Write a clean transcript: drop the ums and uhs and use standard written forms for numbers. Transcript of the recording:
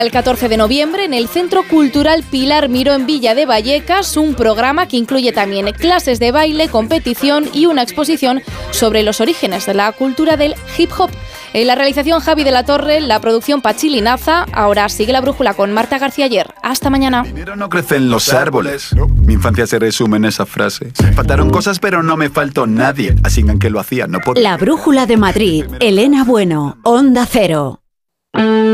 El 14 de noviembre en el Centro Cultural Pilar Miró en Villa de Vallecas, un programa que incluye también clases de baile, competición y una exposición sobre los orígenes de la cultura del hip hop. En la realización Javi de la Torre, la producción Pachi Linaza. Ahora sigue La Brújula con Marta García Ayer. Hasta mañana. Dinero no crece en los árboles. Mi infancia se resume en esa frase. Faltaron cosas pero no me faltó nadie. Así que aunque lo hacía no podía. La Brújula de Madrid. Elena Bueno, Onda Cero.